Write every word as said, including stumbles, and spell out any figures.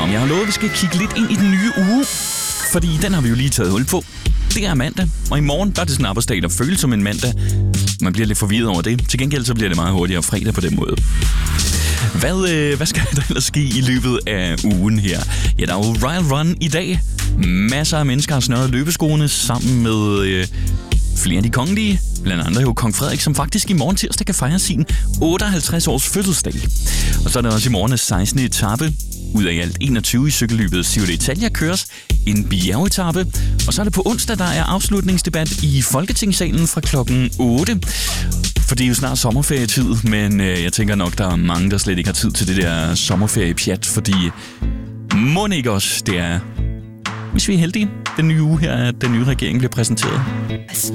Nå, jeg har lovet, at vi skal kigge lidt ind i den nye uge, fordi den har vi jo lige taget hul på. Det er mandag, og i morgen der er det sådan en arbejdsdag, der føles som en mandag. Man bliver lidt forvirret over det. Til gengæld så bliver det meget hurtigere fredag på den måde. Hvad, øh, hvad skal der ellers ske i løbet af ugen her? Ja, der er jo Royal Run i dag. Masser af mennesker har snørret løbeskoene sammen med øh, flere af de kongelige. Blandt andet jo kong Frederik, som faktisk i morgen tirsdag kan fejre sin otteoghalvtreds års fødselsdag. Og så er der også i morgen sekstende etape. Ud af i alt enogtyve i cykelløbet Giro d'Italia køres en bjergetappe. Og så er det på onsdag, der er afslutningsdebat i Folketingssalen fra klokken otte. For det er jo snart sommerferietid, men øh, jeg tænker nok, der er mange, der slet ikke har tid til det der sommerferiepjat, fordi må ikke også, det er, hvis vi er heldige, den nye uge her, at den nye regering bliver præsenteret.